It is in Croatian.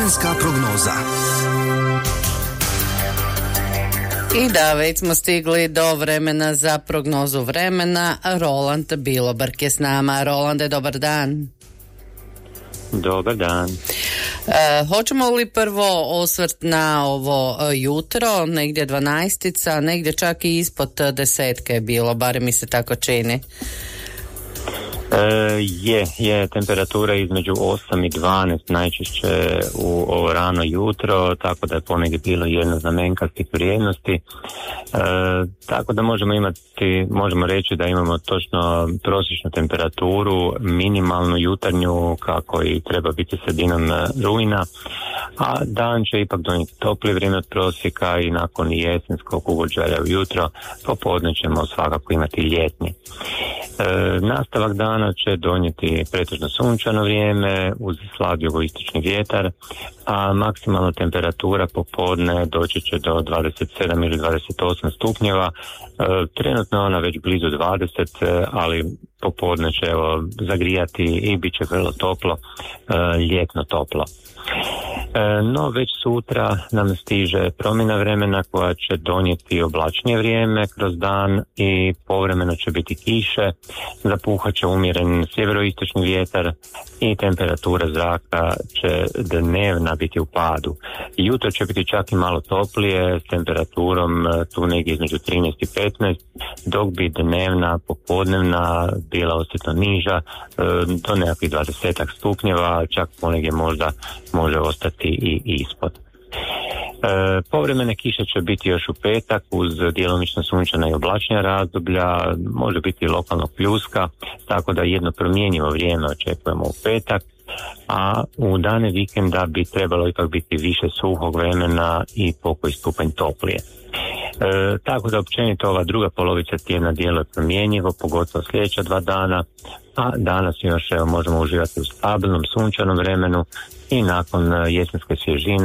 Vremenska prognoza. I da, već smo stigli do vremena za prognozu vremena. Roland Bilobrk je s nama. Rolande, dobar dan. Dobar dan. Hoćemo li prvo osvrt na ovo jutro, negdje 12, negdje čak i ispod 10 je bilo, barem mi se tako čini. Je temperatura između 8 i 12 najčešće u ovo rano jutro, tako da je ponegdje bilo jednoznamenkastih vrijednosti, tako da možemo reći da imamo točno prosječnu temperaturu, minimalnu jutarnju kako i treba biti sredinom rujna, a dan će ipak donijeti toplije vrijeme od prosjeka i nakon jesenskog uvođaja ujutro, popodne ćemo svakako imati ljetni. Nastavak dana će donijeti pretežno sunčano vrijeme uz slab jugoistočni vjetar, a maksimalna temperatura popodne doći će do 27 ili 28 stupnjeva. Trenutno je ona već blizu 20, ali popodne će zagrijati i bit će vrlo toplo, ljetno toplo. No već sutra nam stiže promjena vremena koja će donijeti oblačnije vrijeme kroz dan i povremeno će biti kiše, zapuhat će umjeren sjeveroistočni vjetar i temperatura zraka će dnevna biti u padu. Jutro će biti čak i malo toplije s temperaturom tu negdje između 13 i 15, dok bi dnevna popodnevna bila osjetno niža do nekakvih 20 stupnjeva, čak ponegdje možda može ostati i ispod. Povremene kiše će biti još u petak uz djelomično sunčana i oblačnija razdoblja, može biti lokalnog pljuska, tako da jedno promjenjivo vrijeme očekujemo u petak, a u dane vikenda bi trebalo ipak biti više suhog vremena i pokoji stupanj toplije. Tako da općenito ova druga polovica tjedna djeluje promjenjivo, pogotovo sljedeća 2 dana, a danas još možemo uživati u stabilnom sunčanom vremenu i nakon jesenske svježine